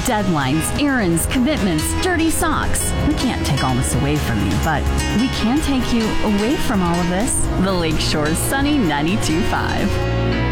Deadlines, errands, commitments, dirty socks. We can't take all this away from you, but we can take you away from all of this. The Lakeshore's Sunny 92.5.